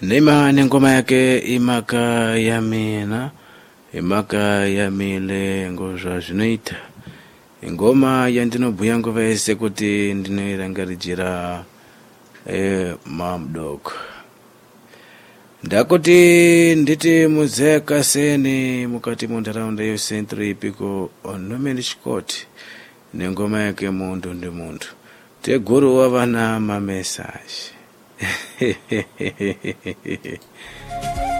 Neema ngoma yake imaka yamina imaka yamile ngozva zvinoita ingoma yandinobhuya nguva yese kuti ndinoirangarijira mamdoko ndakuti nditi muzeka seni mukati muntaraunda yosentro ipiko onomeni chikoti nengoma yake muntu ndi muntu teguru wavana mamesaje